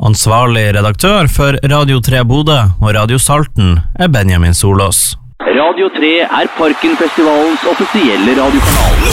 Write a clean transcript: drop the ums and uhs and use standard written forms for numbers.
Ansvarlig redaktør for Radio 3 Bodø og Radio Salten Benjamin Solås. Radio 3 Parkenfestivalens offisielle radiokanal.